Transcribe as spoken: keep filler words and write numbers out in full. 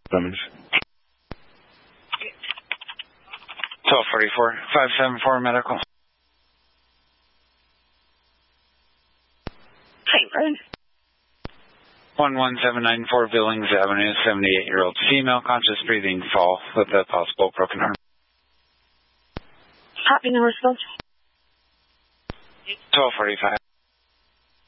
twelve forty-four, five seven four medical. Hi, Brian. one one seven nine four Billings Avenue, seventy-eight-year-old female, conscious breathing, fall with a possible broken arm. Copy, no response. twelve forty-five.